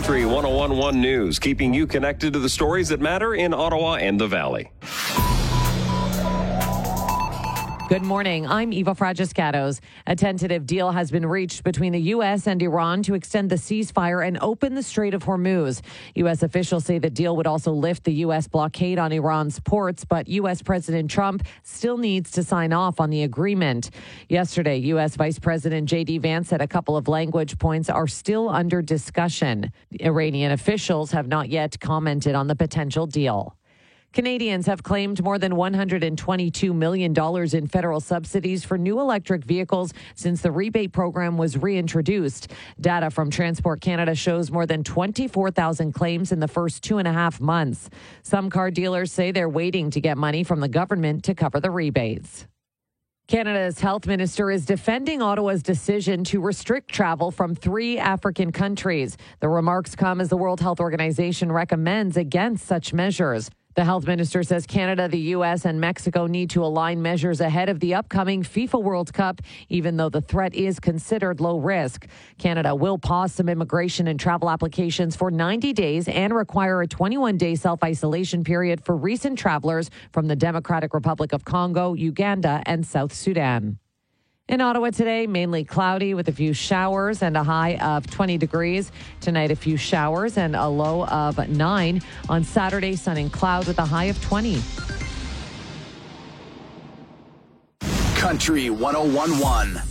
Country 101.1 News, keeping you connected to the stories that matter in Ottawa and the Valley. Good morning. I'm Eva Fragiscatos. A tentative deal has been reached between the U.S. and Iran to extend the ceasefire and open the Strait of Hormuz. U.S. officials say the deal would also lift the U.S. blockade on Iran's ports, but U.S. President Trump still needs to sign off on the agreement. Yesterday, U.S. Vice President J.D. Vance said a couple of language points are still under discussion. Iranian officials have not yet commented on the potential deal. Canadians have claimed more than $122 million in federal subsidies for new electric vehicles since the rebate program was reintroduced. Data from Transport Canada shows more than 24,000 claims in the first 2.5 months. Some car dealers say they're waiting to get money from the government to cover the rebates. Canada's health minister is defending Ottawa's decision to restrict travel from 3 African countries. The remarks come as the World Health Organization recommends against such measures. The health minister says Canada, the U.S., and Mexico need to align measures ahead of the upcoming FIFA World Cup, even though the threat is considered low risk. Canada will pause some immigration and travel applications for 90 days and require a 21-day self-isolation period for recent travelers from the Democratic Republic of Congo, Uganda, and South Sudan. In Ottawa today, mainly cloudy with a few showers and a high of 20 degrees. Tonight, a few showers and a low of 9. On Saturday, sun and cloud with a high of 20. Country 101.1.